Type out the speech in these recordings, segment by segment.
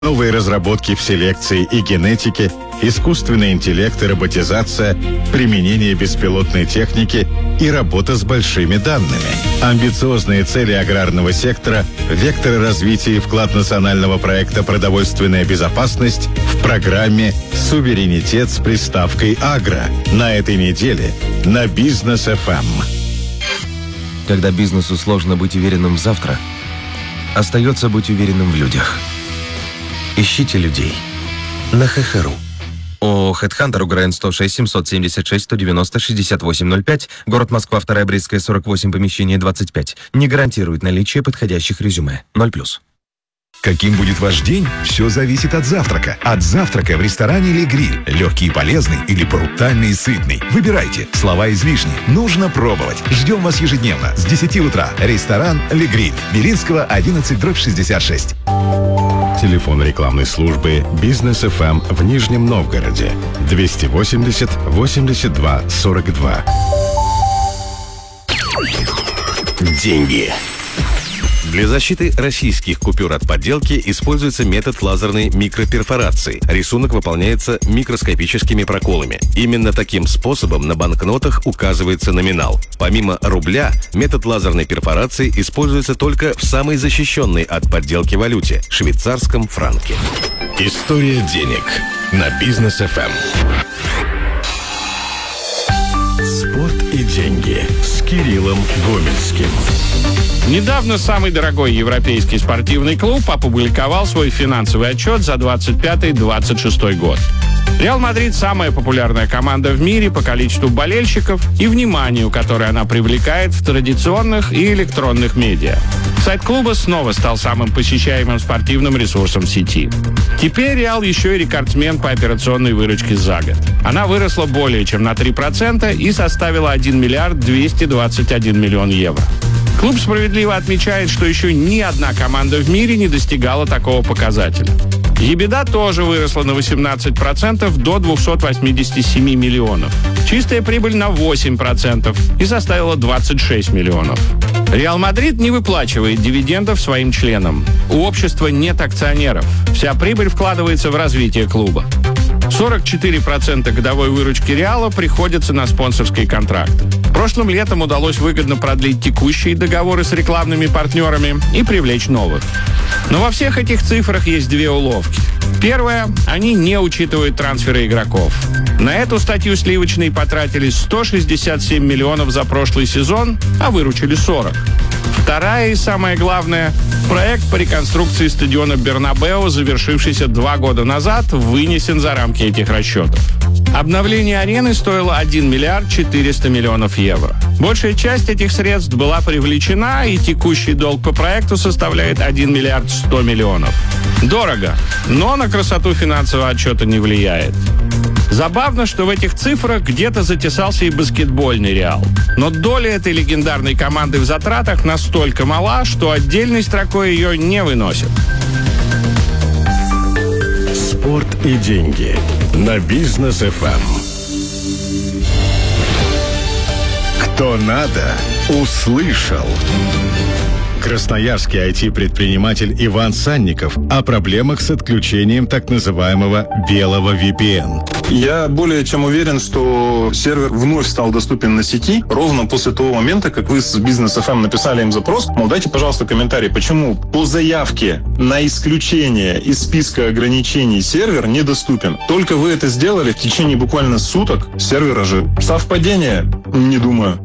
Новые разработки в селекции и генетике, искусственный интеллект и роботизация, применение беспилотной техники и работа с большими данными. Амбициозные цели аграрного сектора, векторы развития и вклад национального проекта «Продовольственная безопасность» в программе «Суверенитет» с приставкой «Агро» на этой неделе на Бизнес ФМ. Когда бизнесу сложно быть уверенным в завтра, остается быть уверенным в людях. Ищите людей на ХХРУ. ООО «Хедхантер», УГРН 106 776 190 6805, город Москва, 2-я Брестская, 48, помещение 25. Не гарантирует наличие подходящих резюме. 0+. Каким будет ваш день, все зависит от завтрака. От завтрака в ресторане «Ле Гриль». Легкий и полезный или брутальный и сытный. Выбирайте. Слова излишни. Нужно пробовать. Ждем вас ежедневно с 10 утра. Ресторан «Ле Гриль». Белинского, 11/66. Телефон рекламной службы «Бизнес ФМ» в Нижнем Новгороде 280 82 42. Деньги. Для защиты российских купюр от подделки используется метод лазерной микроперфорации. Рисунок выполняется микроскопическими проколами. Именно таким способом на банкнотах указывается номинал. Помимо рубля, метод лазерной перфорации используется только в самой защищенной от подделки валюте – швейцарском франке. История денег на Бизнес ФМ. Спорт и деньги с Кириллом Гомельским. Недавно самый дорогой европейский спортивный клуб опубликовал свой финансовый отчет за 25-26 год. Реал Мадрид – самая популярная команда в мире по количеству болельщиков и вниманию, которое она привлекает в традиционных и электронных медиа. Сайт клуба снова стал самым посещаемым спортивным ресурсом в сети. Теперь Реал еще и рекордсмен по операционной выручке за год. Она выросла более чем на 3% и составила 1 миллиард 221 миллион евро. Клуб справедливо отмечает, что еще ни одна команда в мире не достигала такого показателя. EBITDA тоже выросла на 18% до 287 миллионов. Чистая прибыль на 8% и составила 26 миллионов. Реал Мадрид не выплачивает дивидендов своим членам. У общества нет акционеров. Вся прибыль вкладывается в развитие клуба. 44% годовой выручки Реала приходится на спонсорские контракты. Прошлым летом удалось выгодно продлить текущие договоры с рекламными партнерами и привлечь новых. Но во всех этих цифрах есть две уловки. Первое – они не учитывают трансферы игроков. На эту статью сливочные потратили 167 миллионов за прошлый сезон, а выручили 40. Вторая и самое главное – проект по реконструкции стадиона Бернабеу, завершившийся 2 года назад, вынесен за рамки этих расчетов. Обновление арены стоило 1 миллиард 400 миллионов евро. Большая часть этих средств была привлечена, и текущий долг по проекту составляет 1 миллиард 100 миллионов. Дорого, но на красоту финансового отчета не влияет. Забавно, что в этих цифрах где-то затесался и баскетбольный Реал. Но доля этой легендарной команды в затратах настолько мала, что отдельной строкой ее не выносит. Спорт и деньги на Бизнес ФМ. Кто надо, услышал. Красноярский IT-предприниматель Иван Санников о проблемах с отключением так называемого белого VPN. Я более чем уверен, что сервер вновь стал доступен на сети ровно после того момента, как вы с Бизнес ФМ написали им запрос. Мол, дайте, пожалуйста, комментарий, почему по заявке на исключение из списка ограничений сервер недоступен. Только вы это сделали в течение буквально суток, сервер ожил. Совпадение? Не думаю.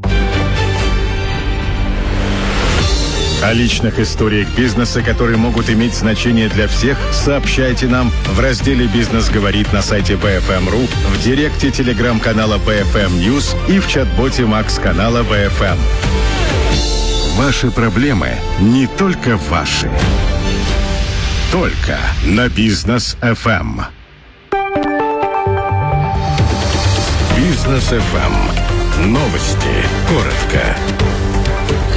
О личных историях бизнеса, которые могут иметь значение для всех, сообщайте нам в разделе «Бизнес говорит» на сайте BFM.ru, в директе телеграм-канала BFM News и в чат-боте Макс-канала BFM. Ваши проблемы не только ваши. Только на Бизнес ФМ. Бизнес ФМ. Новости. Коротко.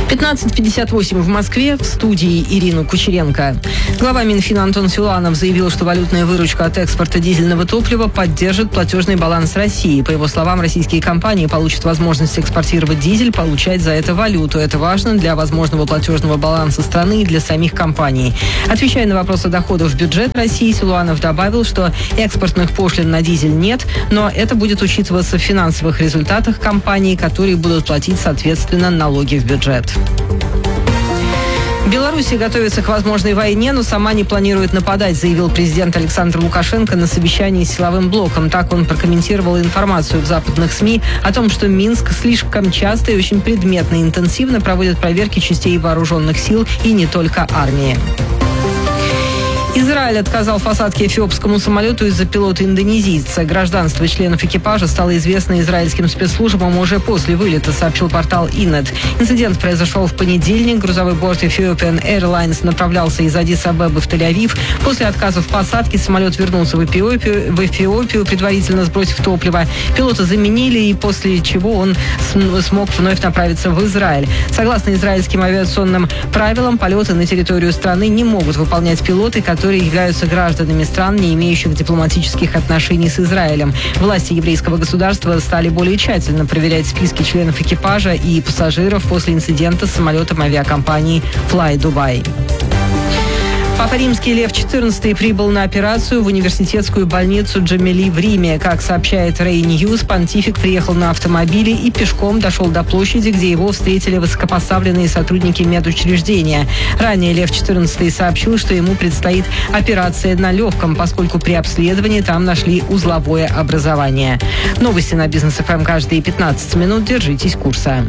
15:58 в Москве. В студии Ирина Кучеренко. Глава Минфина Антон Силуанов заявил, что валютная выручка от экспорта дизельного топлива поддержит платежный баланс России. По его словам, российские компании получат возможность экспортировать дизель, получать за это валюту. Это важно для возможного платежного баланса страны и для самих компаний. Отвечая на вопрос о доходах в бюджет России, Силуанов добавил, что экспортных пошлин на дизель нет, но это будет учитываться в финансовых результатах компаний, которые будут платить, соответственно, налоги в бюджет. Белоруссия готовится к возможной войне, но сама не планирует нападать, заявил президент Александр Лукашенко на совещании с силовым блоком. Так он прокомментировал информацию в западных СМИ о том, что Минск слишком часто и очень предметно и интенсивно проводит проверки частей вооруженных сил и не только армии. Израиль отказал в посадке эфиопскому самолету из-за пилота-индонезийца. Гражданство членов экипажа стало известно израильским спецслужбам уже после вылета, сообщил портал Инет. Инцидент произошел в понедельник. Грузовой борт Ethiopian Airlines направлялся из Аддис-Абебы в Тель-Авив. После отказа в посадке самолет вернулся в Эфиопию, предварительно сбросив топливо. Пилота заменили, и после чего он смог вновь направиться в Израиль. Согласно израильским авиационным правилам, полеты на территорию страны не могут выполнять пилоты, которые являются гражданами стран, не имеющих дипломатических отношений с Израилем. Власти еврейского государства стали более тщательно проверять списки членов экипажа и пассажиров после инцидента с самолетом авиакомпании Fly Dubai. Папа Римский Лев XIV прибыл на операцию в университетскую больницу Джемели в Риме. Как сообщает Рей Ньюс, понтифик приехал на автомобиле и пешком дошел до площади, где его встретили высокопоставленные сотрудники медучреждения. Ранее Лев XIV сообщил, что ему предстоит операция на легком, поскольку при обследовании там нашли узловое образование. Новости на Бизнес ФМ каждые 15 минут. Держитесь курса.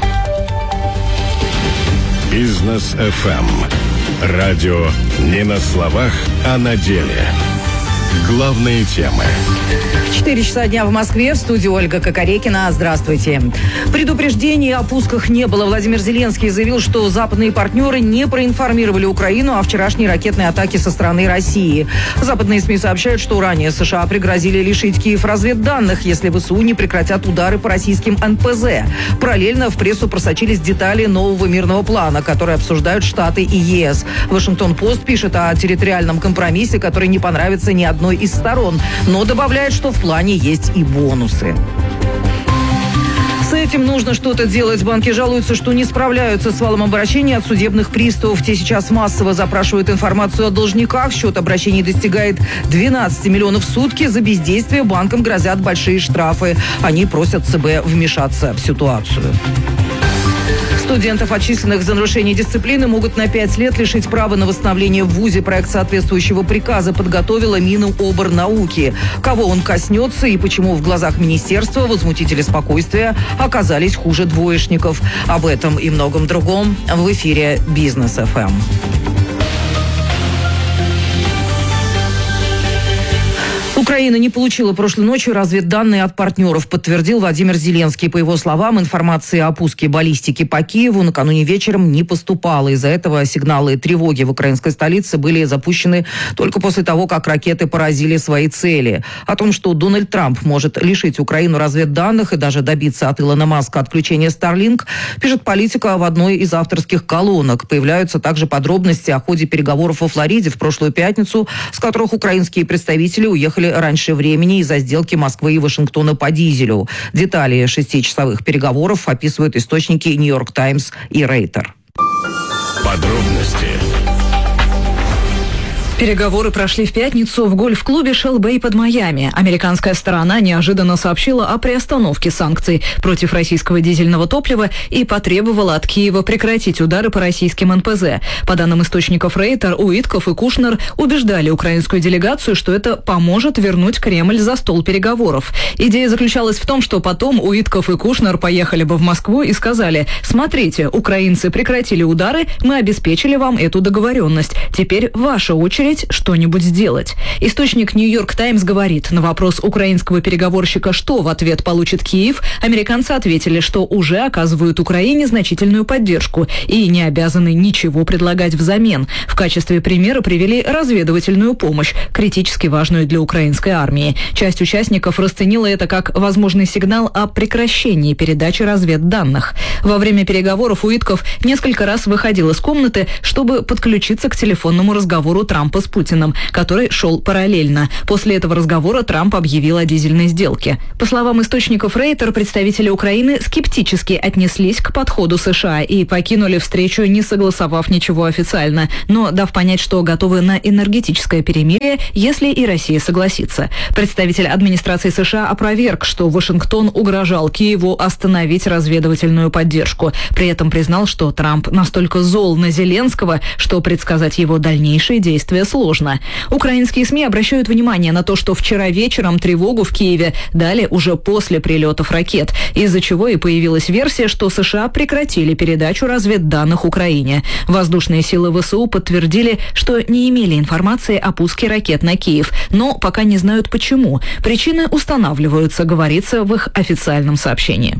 Бизнес ФМ. Радио не на словах, а на деле. Главные темы. 4 часа дня в Москве. В студии Ольга Кокорекина. Здравствуйте. Предупреждений о пусках не было. Владимир Зеленский заявил, что западные партнеры не проинформировали Украину о вчерашней ракетной атаке со стороны России. Западные СМИ сообщают, что ранее США пригрозили лишить Киев разведданных, если ВСУ не прекратят удары по российским НПЗ. Параллельно в прессу просочились детали нового мирного плана, который обсуждают Штаты и ЕС. Вашингтон-Пост пишет о территориальном компромиссе, который не понравится ни одной из сторон, но добавляет, что в плане есть и бонусы. С этим нужно что-то делать. Банки жалуются, что не справляются с валом обращений от судебных приставов. Те сейчас массово запрашивают информацию о должниках. Счет обращений достигает 12 миллионов в сутки. За бездействие банкам грозят большие штрафы. Они просят ЦБ вмешаться в ситуацию. Студентов, отчисленных за нарушение дисциплины, могут на 5 лет лишить права на восстановление в ВУЗе. Проект соответствующего приказа подготовила Миноборнауки. Кого он коснется и почему в глазах министерства возмутители спокойствия оказались хуже двоечников. Об этом и многом другом в эфире Бизнес ФМ. Украина не получила прошлой ночью разведданные от партнеров, подтвердил Владимир Зеленский. По его словам, информации о пуске баллистики по Киеву накануне вечером не поступало. Из-за этого сигналы тревоги в украинской столице были запущены только после того, как ракеты поразили свои цели. О том, что Дональд Трамп может лишить Украину разведданных и даже добиться от Илона Маска отключения Starlink, пишет Политика в одной из авторских колонок. Появляются также подробности о ходе переговоров во Флориде в прошлую пятницу, с которых украинские представители уехали раньше времени из-за сделки Москвы и Вашингтона по дизелю. Детали 6-часовых переговоров описывают источники «Нью-Йорк Таймс» и «Рейтер». Подробности. Переговоры прошли в пятницу в гольф-клубе Shell Bay под Майами. Американская сторона неожиданно сообщила о приостановке санкций против российского дизельного топлива и потребовала от Киева прекратить удары по российским НПЗ. По данным источников Рейтер, Уитков и Кушнер убеждали украинскую делегацию, что это поможет вернуть Кремль за стол переговоров. Идея заключалась в том, что потом Уитков и Кушнер поехали бы в Москву и сказали: «Смотрите, украинцы прекратили удары, мы обеспечили вам эту договоренность. Теперь ваша очередь начать что-нибудь делать. Источник «Нью-Йорк Таймс» говорит, на вопрос украинского переговорщика, что в ответ получит Киев, американцы ответили, что уже оказывают Украине значительную поддержку и не обязаны ничего предлагать взамен. В качестве примера привели разведывательную помощь, критически важную для украинской армии. Часть участников расценила это как возможный сигнал о прекращении передачи разведданных. Во время переговоров Уитков несколько раз выходил из комнаты, чтобы подключиться к телефонному разговору Трампа с Путиным, который шел параллельно. После этого разговора Трамп объявил о дизельной сделке. По словам источников Рейтер, представители Украины скептически отнеслись к подходу США и покинули встречу, не согласовав ничего официально, но дав понять, что готовы на энергетическое перемирие, если и Россия согласится. Представитель администрации США опроверг, что Вашингтон угрожал Киеву остановить разведывательную поддержку. При этом признал, что Трамп настолько зол на Зеленского, что предсказать его дальнейшие действия сложно. Украинские СМИ обращают внимание на то, что вчера вечером тревогу в Киеве дали уже после прилетов ракет, из-за чего и появилась версия, что США прекратили передачу разведданных Украине. Воздушные силы ВСУ подтвердили, что не имели информации о пуске ракет на Киев, но пока не знают почему. Причины устанавливаются, говорится в их официальном сообщении.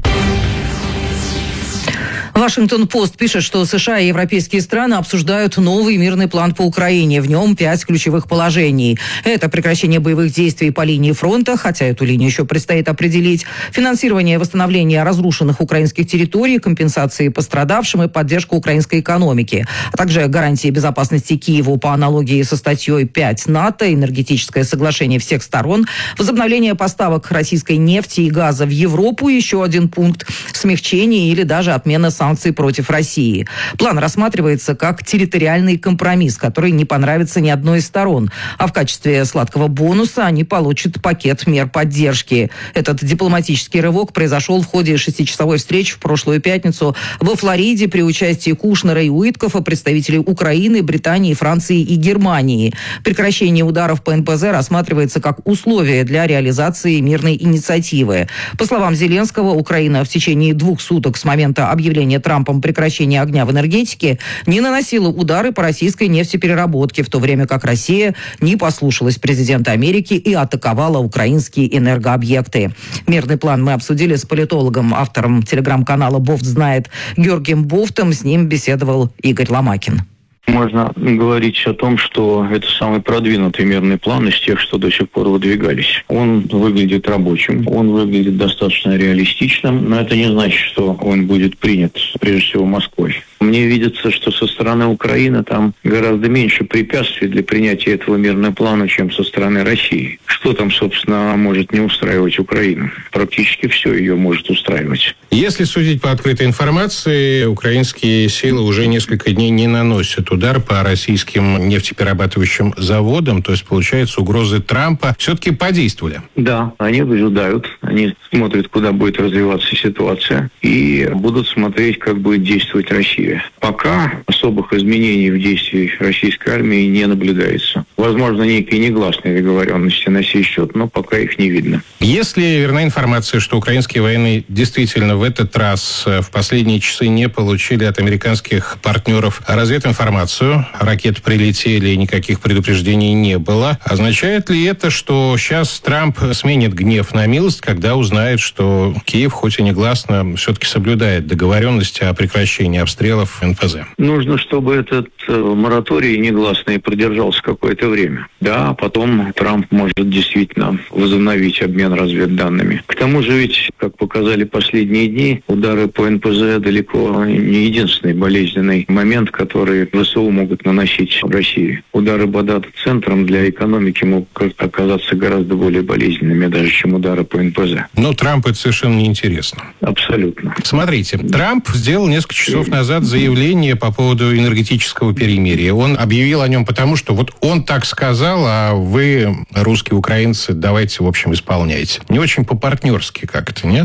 Вашингтон-Пост пишет, что США и европейские страны обсуждают новый мирный план по Украине. В нем 5 ключевых положений. Это прекращение боевых действий по линии фронта, хотя эту линию еще предстоит определить, финансирование восстановления разрушенных украинских территорий, компенсации пострадавшим и поддержку украинской экономики, а также гарантии безопасности Киеву по аналогии со статьей 5 НАТО, энергетическое соглашение всех сторон, возобновление поставок российской нефти и газа в Европу, еще один пункт, смягчение или даже отмена санкций против России. План рассматривается как территориальный компромисс, который не понравится ни одной из сторон. А в качестве сладкого бонуса они получат пакет мер поддержки. Этот дипломатический рывок произошел в ходе 6-часовой встречи в прошлую пятницу во Флориде при участии Кушнера и Уиткофа, представителей Украины, Британии, Франции и Германии. Прекращение ударов по НПЗ рассматривается как условие для реализации мирной инициативы. По словам Зеленского, Украина в течение 2 суток с момента объявления Трампом прекращения огня в энергетике не наносила удары по российской нефтепереработке, в то время как Россия не послушалась президента Америки и атаковала украинские энергообъекты. Мирный план мы обсудили с политологом, автором телеграм-канала «Бофт знает» Георгием Бофтом. С ним беседовал Игорь Ломакин. Можно говорить о том, что это самый продвинутый мирный план из тех, что до сих пор выдвигались. Он выглядит рабочим, он выглядит достаточно реалистичным, но это не значит, что он будет принят, прежде всего, Москвой. Мне видится, что со стороны Украины там гораздо меньше препятствий для принятия этого мирного плана, чем со стороны России. Что там, собственно, может не устраивать Украину? Практически все ее может устраивать. Если судить по открытой информации, украинские силы уже несколько дней не наносят удар по российским нефтеперерабатывающим заводам, то есть, получается, угрозы Трампа все-таки подействовали. Да, они выжидают, они смотрят, куда будет развиваться ситуация, и будут смотреть, как будет действовать Россия. Пока особых изменений в действии российской армии не наблюдается. Возможно, некие негласные договоренности на сей счет, но пока их не видно. Если верна информация, что украинские военные действительно в этот раз в последние часы не получили от американских партнеров развединформацию, ракеты прилетели и никаких предупреждений не было, означает ли это, что сейчас Трамп сменит гнев на милость, когда узнает, что Киев, хоть и негласно, все-таки соблюдает договоренности о прекращении обстрелов НПЗ? Нужно, чтобы этот мораторий негласный продержался какое-то время. Да, потом Трамп может действительно возобновить обмен разведданными. К тому же ведь, как показали последние дни, удары по НПЗ далеко не единственный болезненный момент, который ВСУ могут наносить в России. Удары по дата-центрам для экономики могут оказаться гораздо более болезненными, даже чем удары по НПЗ. Но Трампу это совершенно неинтересно. Абсолютно. Смотрите, Трамп сделал несколько часов назад заявление по поводу энергетического перемирия. Он объявил о нем потому, что вот он так сказал, а вы, русские украинцы, давайте, в общем, исполняйте. Не очень по-партнерски как-то, нет?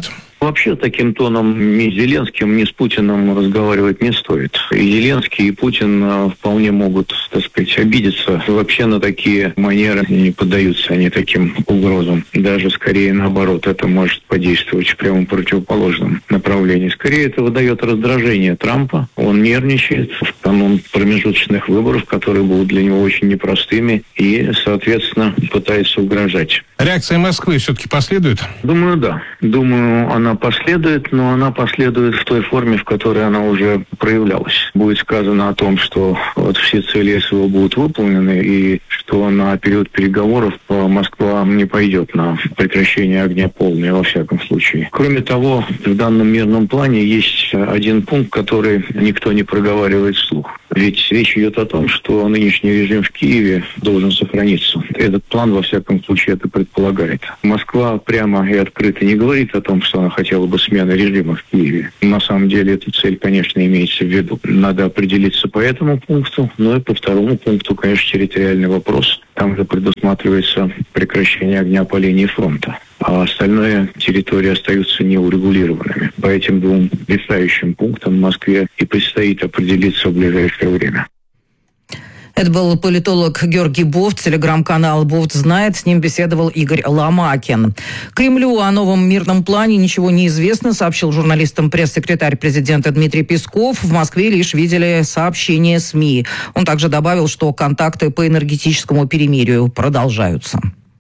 Вообще таким тоном ни с Зеленским, ни с Путиным разговаривать не стоит. И Зеленский, и Путин вполне могут, так сказать, обидеться. Вообще на такие манеры не поддаются они таким угрозам. Даже скорее наоборот, это может подействовать в прямо противоположном направлении. Скорее это выдает раздражение Трампа. Он нервничает в канун промежуточных выборов, которые будут для него очень непростыми, и, соответственно, пытается угрожать. Реакция Москвы все-таки последует? Думаю, да. Думаю, она последует, но она последует в той форме, в которой она уже проявлялась. Будет сказано о том, что вот все цели СВО будут выполнены, и что на период переговоров Москва не пойдет на прекращение огня полное, во всяком случае. Кроме того, в данном мирном плане есть один пункт, который никто не проговаривает вслух. Ведь речь идет о том, что нынешний режим в Киеве должен сохраниться. Этот план, во всяком случае, это предполагает. Москва прямо и открыто не говорит о том, что она хотела бы смены режима в Киеве. На самом деле, эта цель, конечно, имеется в виду. Надо определиться по этому пункту, но и по второму пункту, конечно, территориальный вопрос. Там же предусматривается прекращение огня по линии фронта. А остальные территории остаются неурегулированными. По этим двум решающим пунктам Москве и предстоит определиться в ближайшее время. Это был политолог Георгий Бофт, телеграм-канал «Бофт знает». С ним беседовал Игорь Ломакин. Кремлю о новом мирном плане ничего не известно, сообщил журналистам пресс-секретарь президента Дмитрий Песков. В Москве лишь видели сообщения СМИ. Он также добавил, что контакты по энергетическому перемирию продолжаются.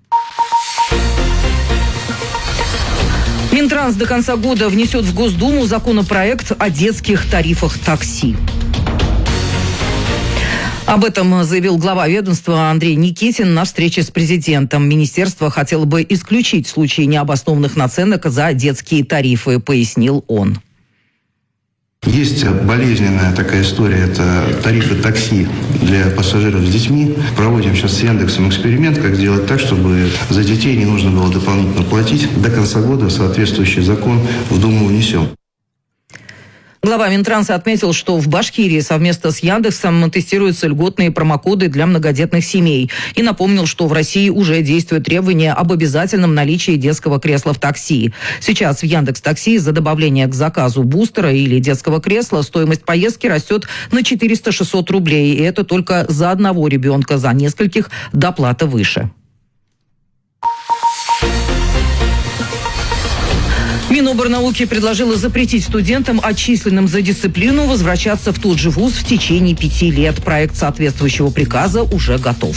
Минтранс до конца года внесет в Госдуму законопроект о детских тарифах такси. Об этом заявил глава ведомства Андрей Никитин на встрече с президентом. Министерство хотело бы исключить случаи необоснованных наценок за детские тарифы, пояснил он. Есть болезненная такая история, это тарифы такси для пассажиров с детьми. Проводим сейчас с Яндексом эксперимент, как сделать так, чтобы за детей не нужно было дополнительно платить. До конца года соответствующий закон в Думу внесем. Глава Минтранса отметил, что в Башкирии совместно с Яндексом тестируются льготные промокоды для многодетных семей. И напомнил, что в России уже действует требование об обязательном наличии детского кресла в такси. Сейчас в Яндекс.Такси за добавление к заказу бустера или детского кресла стоимость поездки растет на 400-600 рублей. И это только за одного ребенка, за нескольких доплата выше. Миноборнауки предложила запретить студентам, отчисленным за дисциплину, возвращаться в тот же вуз в течение 5 лет. Проект соответствующего приказа уже готов.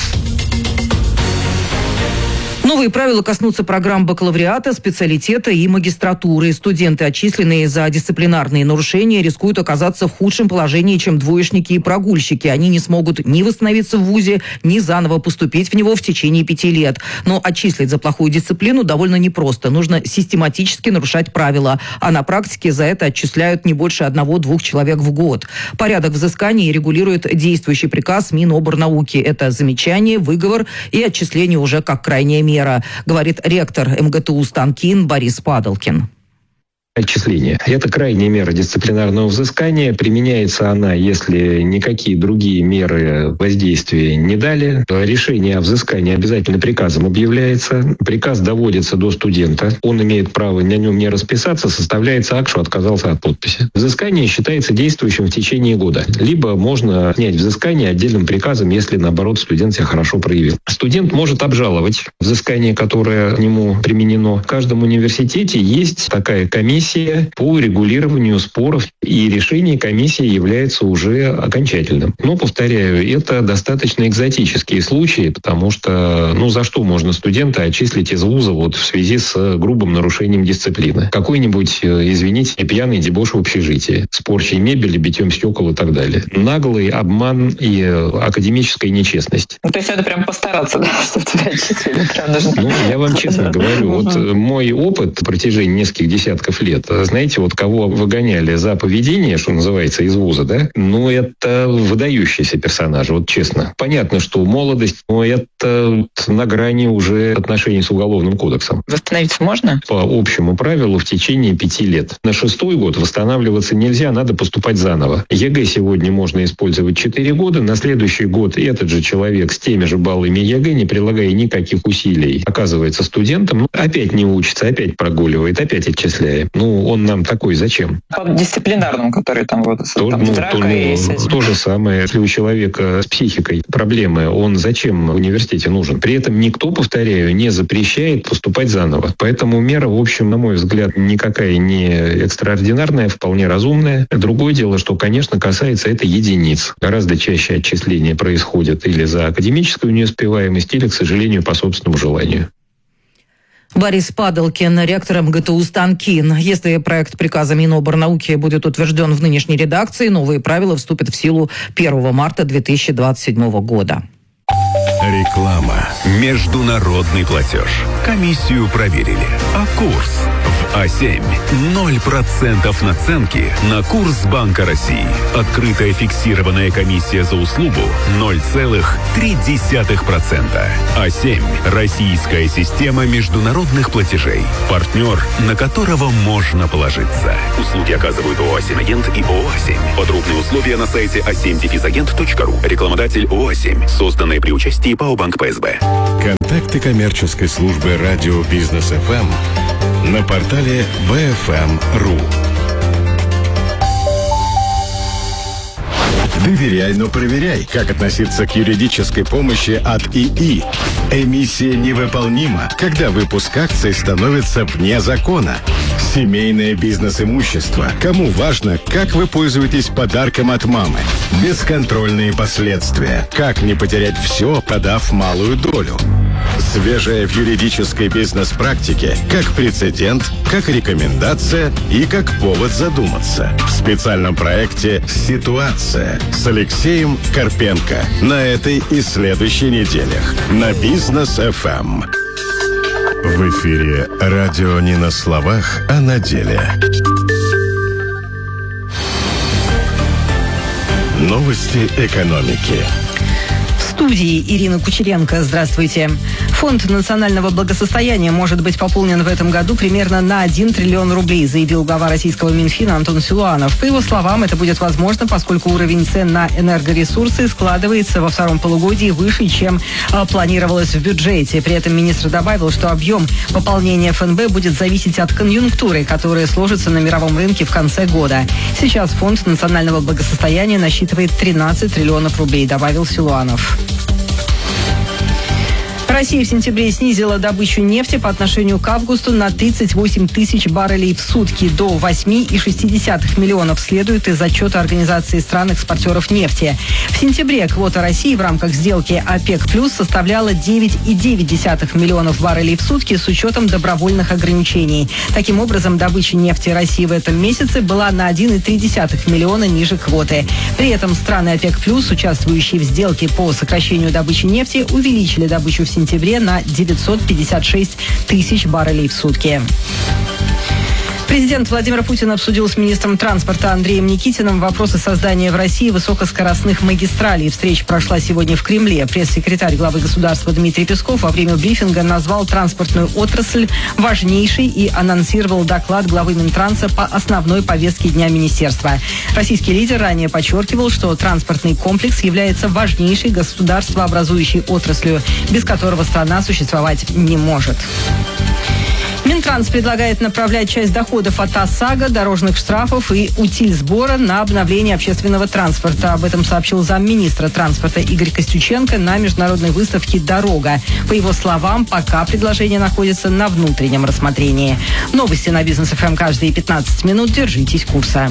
Новые правила коснутся программ бакалавриата, специалитета и магистратуры. Студенты, отчисленные за дисциплинарные нарушения, рискуют оказаться в худшем положении, чем двоечники и прогульщики. Они не смогут ни восстановиться в вузе, ни заново поступить в него в течение 5 лет. Но отчислить за плохую дисциплину довольно непросто. Нужно систематически нарушать правила. А на практике за это отчисляют не больше 1-2 человек в год. Порядок взыскания регулирует действующий приказ Миноборнауки. Это замечание, выговор и отчисление уже как крайняя мера, говорит ректор МГТУ «Станкин» Борис Падалкин. Отчисление. Это крайняя мера дисциплинарного взыскания. Применяется она, если никакие другие меры воздействия не дали. Решение о взыскании обязательно приказом объявляется. Приказ доводится до студента. Он имеет право на нем не расписаться, составляется акт, что отказался от подписи. Взыскание считается действующим в течение года. Либо можно снять взыскание отдельным приказом, если, наоборот, студент себя хорошо проявил. Студент может обжаловать взыскание, которое к нему применено. В каждом университете есть такая комиссия по регулированию споров, и решение комиссии является уже окончательным. Но, повторяю, это достаточно экзотические случаи, потому что, за что можно студента отчислить из вуза в связи с грубым нарушением дисциплины? Какой-нибудь, извините, пьяный дебош в общежитии, с порчей мебели, битьем стекол и так далее. Наглый обман и академическая нечестность. То есть надо прям постараться, да, чтобы тебя отчислили. Я вам честно говорю, мой опыт в протяжении нескольких десятков лет, знаете, кого выгоняли за поведение, что называется, из вуза, да? Это выдающиеся персонажи, честно. Понятно, что молодость, но это на грани уже отношений с Уголовным кодексом. Восстановиться можно? По общему правилу в течение 5 лет. На 6-й год восстанавливаться нельзя, надо поступать заново. ЕГЭ сегодня можно использовать 4 года, на следующий год этот же человек с теми же баллами ЕГЭ, не прилагая никаких усилий, оказывается студентом, опять не учится, опять прогуливает, опять отчисляет. он нам такой зачем? По дисциплинарному, который там вот там, драка и... То же самое, если у человека с психикой проблемы, он зачем в университете нужен? При этом никто, повторяю, не запрещает поступать заново. Поэтому мера, в общем, на мой взгляд, никакая не экстраординарная, вполне разумная. Другое дело, что, конечно, касается это единиц. Гораздо чаще отчисления происходят или за академическую неуспеваемость, или, к сожалению, по собственному желанию. Борис Падалкин, ректор МГТУ «Станкин». Если проект приказа Миноборнауки будет утвержден в нынешней редакции, новые правила вступят в силу 1 марта 2027 года. Реклама. Международный платеж. Комиссию проверили. А курс в А7. 0% наценки на курс Банка России. Открытая фиксированная комиссия за услугу 0,3%. А7. Российская система международных платежей. Партнер, на которого можно положиться. Услуги оказывают ООО «А7-агент» и ООО «А7». Подробные условия на сайте a7-agent.ru. Рекламодатель ООО «А7». Созданные при участии ПАО «Банк ПСБ». Контакты коммерческой службы радио «Бизнес ФМ» на портале bfm.ru. Доверяй, но проверяй, как относиться к юридической помощи от ИИ. Эмиссия невыполнима, когда выпуск акций становится вне закона. Семейное бизнес-имущество. Кому важно, как вы пользуетесь подарком от мамы. Бесконтрольные последствия. Как не потерять все, продав малую долю. Свежее в юридической бизнес-практике, как прецедент, как рекомендация и как повод задуматься. В специальном проекте «Ситуация» с Алексеем Карпенко на этой и следующей неделях на Бизнес ФМ. В эфире радио не на словах, а на деле. Новости экономики. В студии Ирина Кучеренко. Здравствуйте. Фонд национального благосостояния может быть пополнен в этом году примерно на 1 триллион рублей, заявил глава российского Минфина Антон Силуанов. По его словам, это будет возможно, поскольку уровень цен на энергоресурсы складывается во втором полугодии выше, чем планировалось в бюджете. При этом министр добавил, что объем пополнения ФНБ будет зависеть от конъюнктуры, которая сложится на мировом рынке в конце года. Сейчас Фонд национального благосостояния насчитывает 13 триллионов рублей, добавил Силуанов. Россия в сентябре снизила добычу нефти по отношению к августу на 38 тысяч баррелей в сутки до 8,6 миллионов, следует из отчета Организации стран-экспортеров нефти. В сентябре квота России в рамках сделки ОПЕК+ составляла 9,9 миллионов баррелей в сутки с учетом добровольных ограничений. Таким образом, добыча нефти России в этом месяце была на 1,3 миллиона ниже квоты. При этом страны ОПЕК+, участвующие в сделке по сокращению добычи нефти, увеличили добычу в сентябре на 956 тысяч баррелей в сутки. Президент Владимир Путин обсудил с министром транспорта Андреем Никитиным вопросы создания в России высокоскоростных магистралей. Встреча прошла сегодня в Кремле. Пресс-секретарь главы государства Дмитрий Песков во время брифинга назвал транспортную отрасль важнейшей и анонсировал доклад главы Минтранса по основной повестке дня министерства. Российский лидер ранее подчеркивал, что транспортный комплекс является важнейшей государствообразующей отраслью, без которого страна существовать не может. Минтранс предлагает направлять часть доходов от ОСАГО, дорожных штрафов и утильсбора на обновление общественного транспорта. Об этом сообщил замминистра транспорта Игорь Костюченко на международной выставке «Дорога». По его словам, пока предложение находится на внутреннем рассмотрении. Новости на Бизнес ФМ каждые 15 минут. Держитесь курса.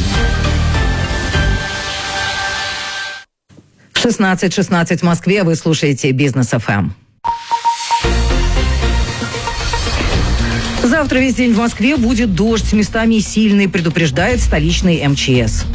16:16 в Москве. Вы слушаете Бизнес ФМ. Завтра весь день в Москве будет дождь, местами сильный, предупреждает столичный МЧС.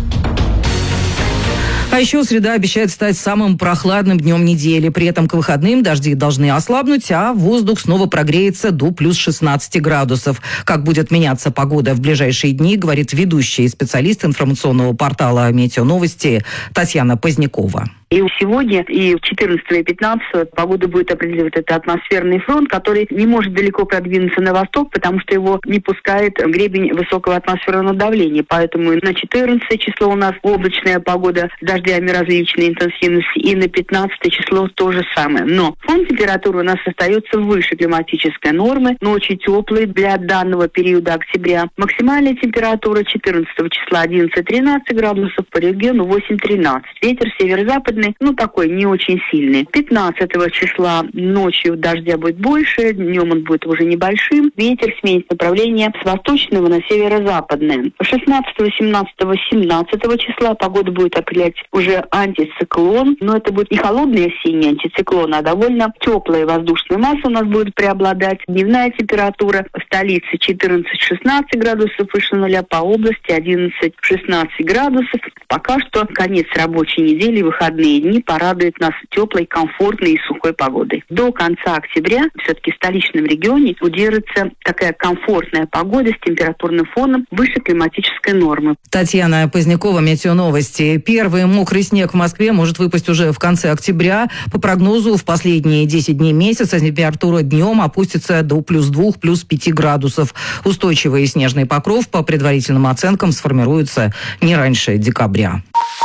А еще среда обещает стать самым прохладным днем недели. При этом к выходным дожди должны ослабнуть, а воздух снова прогреется до плюс 16 градусов. Как будет меняться погода в ближайшие дни, говорит ведущий специалист информационного портала «Метеоновости» Татьяна Позднякова. И сегодня, и 14 и 15 погода будет определять этот атмосферный фронт, который не может далеко продвинуться на восток, потому что его не пускает гребень высокого атмосферного давления. Поэтому на 14 число у нас облачная погода с дождями различной интенсивности, и на 15 число то же самое. Но фон температуры у нас остается выше климатической нормы, ночи теплые для данного периода октября. Максимальная температура 14 числа 11-13 градусов, по региону 8-13. Ветер северо-западный, такой не очень сильный. 15 числа ночью дождя будет больше, днем он будет уже небольшим. Ветер сменит направление с восточного на северо-западное. 16, 17, 17 числа погода будет определять уже антициклон, но это будет не холодный осенний антициклон, а довольно теплая воздушная масса у нас будет преобладать. Дневная температура в столице 14-16 градусов выше нуля, по области 11-16 градусов. Пока что конец рабочей недели, выходные дни порадует нас теплой, комфортной и сухой погодой. До конца октября все-таки в столичном регионе удержится такая комфортная погода с температурным фоном выше климатической нормы. Татьяна Позднякова, Метеоновости. Первый мокрый снег в Москве может выпасть уже в конце октября. По прогнозу, в последние 10 дней месяца температура днем опустится до +2, +5 градусов. Устойчивый снежный покров, по предварительным оценкам, сформируется не раньше декабря.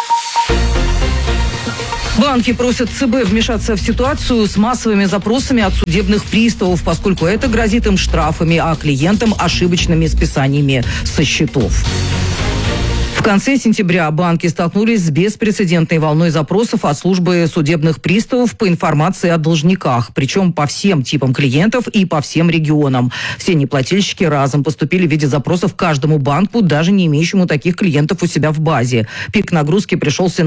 Банки просят ЦБ вмешаться в ситуацию с массовыми запросами от судебных приставов, поскольку это грозит им штрафами, а клиентам ошибочными списаниями со счетов. В конце сентября банки столкнулись с беспрецедентной волной запросов от службы судебных приставов по информации о должниках, причем по всем типам клиентов и по всем регионам. Все неплательщики разом поступили в виде запросов каждому банку, даже не имеющему таких клиентов у себя в базе. Пик нагрузки пришелся на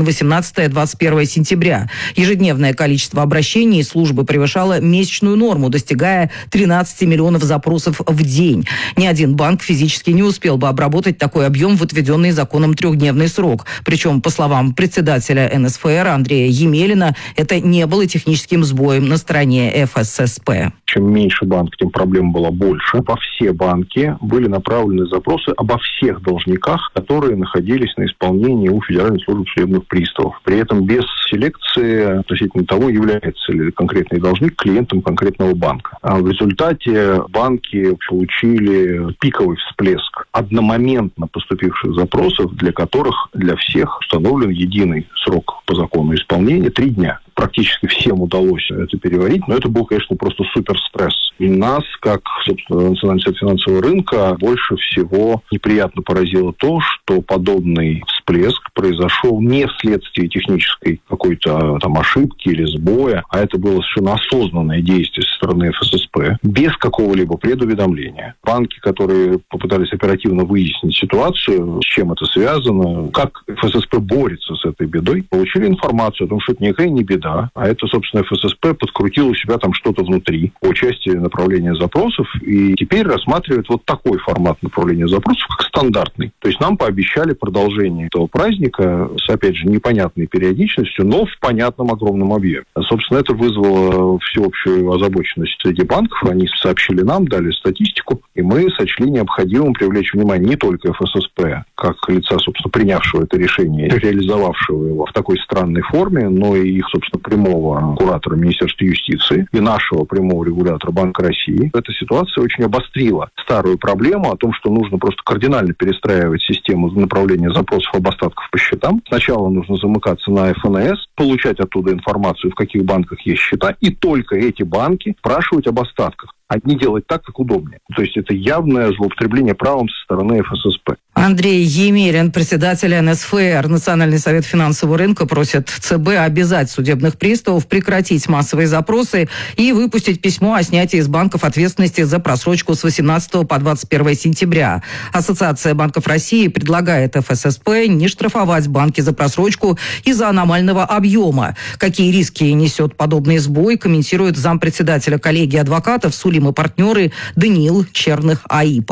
18-21 сентября. Ежедневное количество обращений службы превышало месячную норму, достигая 13 миллионов запросов в день. Ни один банк физически не успел бы обработать такой объем в отведенный законом трехдневный срок. Причем, по словам председателя НСФР Андрея Емелина, это не было техническим сбоем на стороне ФССП. Чем меньше банк, тем проблем было больше. Во все банки были направлены запросы обо всех должниках, которые находились на исполнении у Федеральной службы судебных приставов. При этом без селекции относительно того, является ли конкретный должник клиентом конкретного банка. А в результате банки получили пиковый всплеск одномоментно поступивших запросов, для которых для всех установлен единый срок по закону исполнения 3 дня. Практически всем удалось это переварить, но это был, конечно, просто суперстресс. И нас, как, собственно, Национальный совет финансового рынка, больше всего неприятно поразило то, что подобный всплеск произошел не вследствие технической какой-то там ошибки или сбоя, а это было совершенно осознанное действие со стороны ФССП, без какого-либо предуведомления. Банки, которые попытались оперативно выяснить ситуацию, с чем это связано, как ФССП борется с этой бедой, получили информацию о том, что это никакая не беда, а это, собственно, ФССП подкрутил у себя там что-то внутри по части направления запросов, и теперь рассматривает вот такой формат направления запросов, как стандартный. То есть нам пообещали продолжение этого праздника с, опять же, непонятной периодичностью, но в понятном огромном объеме. Собственно, это вызвало всеобщую озабоченность среди банков. Они сообщили нам, дали статистику, и мы сочли необходимым привлечь внимание не только ФССП, как лица, собственно, принявшего это решение, реализовавшего его в такой странной форме, но и их, собственно, прямого куратора Министерства юстиции и нашего прямого регулятора Банка России. Эта ситуация очень обострила старую проблему о том, что нужно просто кардинально перестраивать систему направления запросов об остатках по счетам. Сначала нужно замыкаться на ФНС, получать оттуда информацию, в каких банках есть счета, и только эти банки спрашивать об остатках, а не делать так, как удобнее. То есть это явное злоупотребление правом со стороны ФССП. Андрей Емелин, председатель НСФР. Национальный совет финансового рынка просит ЦБ обязать судебных приставов прекратить массовые запросы и выпустить письмо о снятии из банков ответственности за просрочку с 18 по 21 сентября. Ассоциация банков России предлагает ФССП не штрафовать банки за просрочку из-за аномального объема. Какие риски несет подобный сбой, комментирует зампредседателя коллегии адвокатов «Сулим и партнеры» Даниил Черных-Аипов.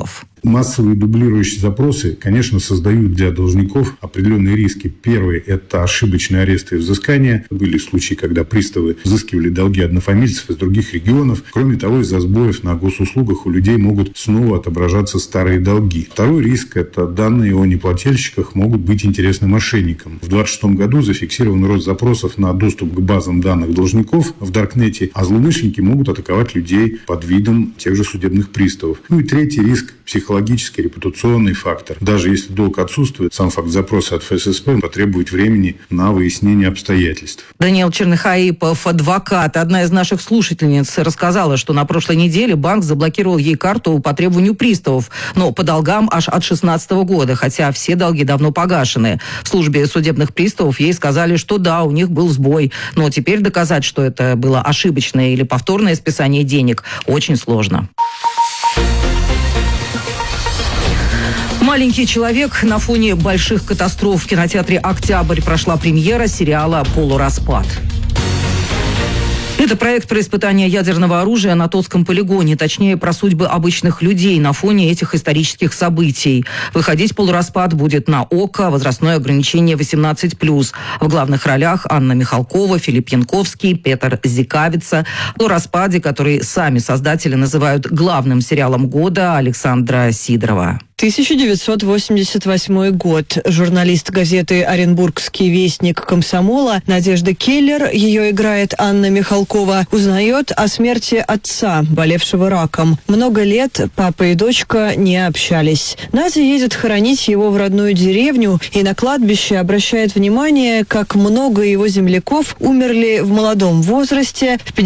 Массовые дублирующие запросы, конечно, создают для должников определенные риски. Первый – это ошибочные аресты и взыскания. Были случаи, когда приставы взыскивали долги однофамильцев из других регионов. Кроме того, из-за сбоев на госуслугах у людей могут снова отображаться старые долги. Второй риск – это данные о неплательщиках могут быть интересны мошенникам. В 2026 году зафиксирован рост запросов на доступ к базам данных должников в Даркнете, а злоумышленники могут атаковать людей под видом тех же судебных приставов. И третий риск – психологический, репутационный фактор. Даже если долг отсутствует, сам факт запроса от ФССП потребует времени на выяснение обстоятельств. Даниил Черныхаипов, адвокат. Одна из наших слушательниц рассказала, что на прошлой неделе банк заблокировал ей карту по требованию приставов, но по долгам аж от 2016 года, хотя все долги давно погашены. В службе судебных приставов ей сказали, что да, у них был сбой, но теперь доказать, что это было ошибочное или повторное списание денег, очень сложно. «Маленький человек» на фоне больших катастроф. В кинотеатре «Октябрь» прошла премьера сериала «Полураспад». Это проект про испытание ядерного оружия на Тотском полигоне, точнее, про судьбы обычных людей на фоне этих исторических событий. Выходить «Полураспад» будет на ОКО, возрастное ограничение 18+. В главных ролях Анна Михалкова, Филипп Янковский, Петр Зикавица. В «Полураспаде», который сами создатели называют главным сериалом года, Александра Сидорова. 1988 год. Журналист газеты «Оренбургский вестник Комсомола» Надежда Келлер, ее играет Анна Михалкова, узнает о смерти отца, болевшего раком. Много лет папа и дочка не общались. Надя едет хоронить его в родную деревню и на кладбище обращает внимание, как много его земляков умерли в молодом возрасте в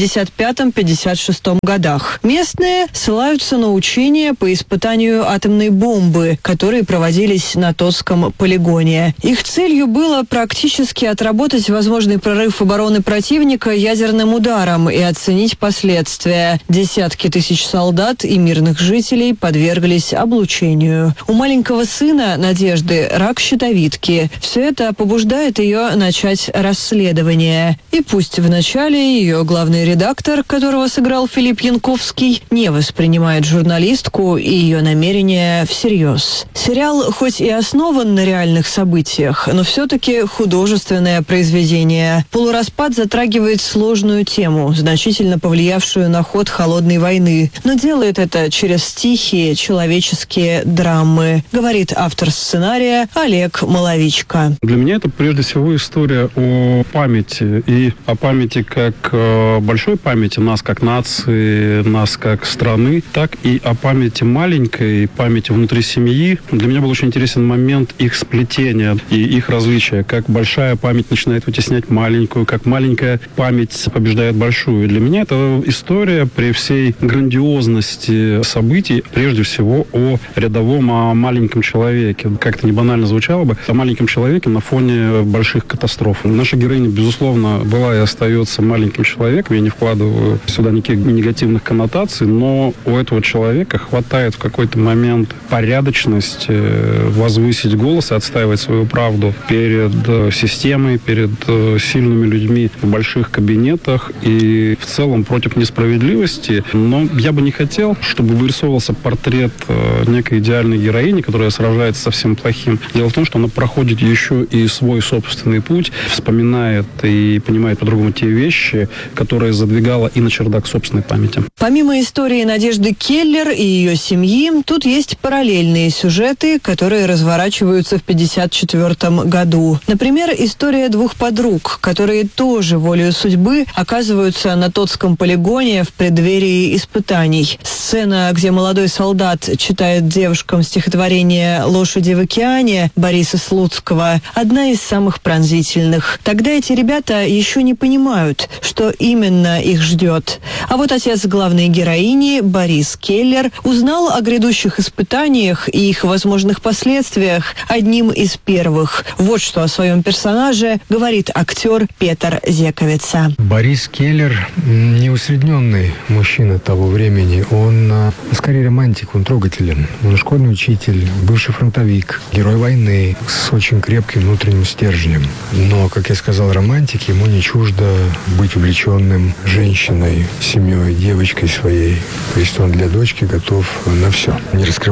55-56 годах. Местные ссылаются на учения по испытанию атомной бомбы, которые проводились на Тотском полигоне. Их целью было практически отработать возможный прорыв обороны противника ядерным ударом и оценить последствия. Десятки тысяч солдат и мирных жителей подверглись облучению. У маленького сына Надежды рак щитовидки. Все это побуждает ее начать расследование. И пусть вначале ее главный редактор, которого сыграл Филипп Янковский, не воспринимает журналистку и ее намерения всерьез. Сериал хоть и основан на реальных событиях, но все-таки художественное произведение. «Полураспад» затрагивает сложную тему, значительно повлиявшую на ход холодной войны, но делает это через тихие человеческие драмы, говорит автор сценария Олег Маловичко. Для меня это прежде всего история о памяти, и о памяти как большой памяти нас как нации, нас как страны, так и о памяти маленькой, памяти внутри семьи. Для меня был очень интересен момент их сплетения и их различия. Как большая память начинает вытеснять маленькую, как маленькая память побеждает большую. И для меня это история при всей грандиозности событий, прежде всего о рядовом, о маленьком человеке. Как-то не банально звучало бы, о маленьком человеке на фоне больших катастроф. Наша героиня, безусловно, была и остается маленьким человеком. Я не вкладываю сюда никаких негативных коннотаций, но у этого человека хватает в какой-то момент порядочность, возвысить голос и отстаивать свою правду перед системой, перед сильными людьми в больших кабинетах и в целом против несправедливости. Но я бы не хотел, чтобы вырисовывался портрет некой идеальной героини, которая сражается со всем плохим. Дело в том, что она проходит еще и свой собственный путь, вспоминает и понимает по-другому те вещи, которые задвигала и на чердак собственной памяти. Помимо истории Надежды Келлер и ее семьи, тут есть параллельные сюжеты, которые разворачиваются в 1954 году. Например, история двух подруг, которые тоже волею судьбы оказываются на Тотском полигоне в преддверии испытаний. Сцена, где молодой солдат читает девушкам стихотворение «Лошади в океане» Бориса Слуцкого, одна из самых пронзительных. Тогда эти ребята еще не понимают, что именно их ждет. А вот отец главной героини, Борис Келлер, узнал о грядущих испытаниях и их возможных последствиях одним из первых. Вот что о своем персонаже говорит актер Петр Зековица. Борис Келлер не усредненный мужчина того времени. Он скорее романтик, он трогателен. Он школьный учитель, бывший фронтовик, герой войны с очень крепким внутренним стержнем. Но, как я сказал, романтик, ему не чуждо быть увлеченным женщиной, семьей, девочкой своей. То есть он для дочки готов на все. Не раскрывая сюжет,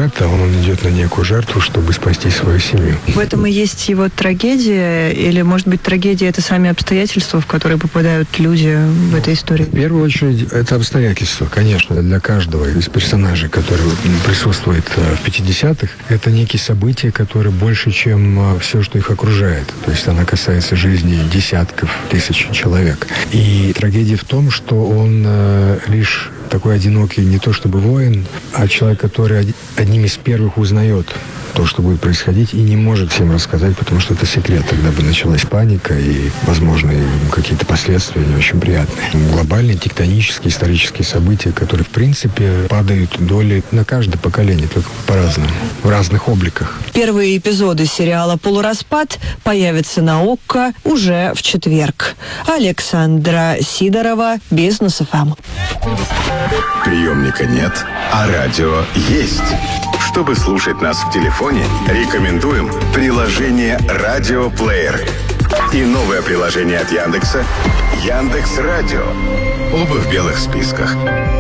брата, он идет на некую жертву, чтобы спасти свою семью. В этом и есть его трагедия, или, может быть, трагедия — это сами обстоятельства, в которые попадают люди в этой истории? В первую очередь, это обстоятельства, конечно, для каждого из персонажей, который присутствует в 50-х, это некие события, которые больше, чем все, что их окружает. То есть она касается жизни десятков тысяч человек. И трагедия в том, что он лишь такой одинокий, не то чтобы воин, а человек, который одним из первых узнает то, что будет происходить, и не может всем рассказать, потому что это секрет. Тогда бы началась паника и, возможно, какие-то последствия не очень приятные. Глобальные, тектонические, исторические события, которые, в принципе, падают долей на каждое поколение, только по-разному, в разных обликах. Первые эпизоды сериала «Полураспад» появятся на ОККО уже в четверг. Александра Сидорова, Бизнес ФМ. Приемника нет, а радио есть. Чтобы слушать нас в телефоне, рекомендуем приложение «Радиоплеер» и новое приложение от Яндекса «Яндекс.Радио». Оба в белых списках.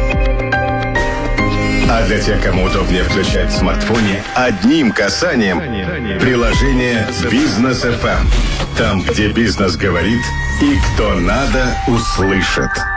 А для тех, кому удобнее включать в смартфоне, одним касанием приложение «Бизнес ФМ». Там, где бизнес говорит и кто надо, услышит.